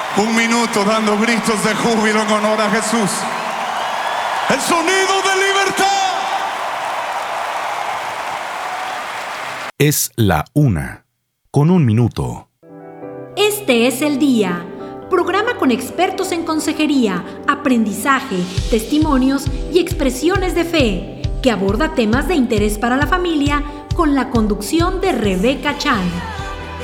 Un minuto dando gritos de júbilo en honor a Jesús. El sonido de libertad. Es la 1:01. Este es el día. Programa con expertos en consejería, aprendizaje, testimonios y expresiones de fe, que aborda temas de interés para la familia con la conducción de Rebeca Chan.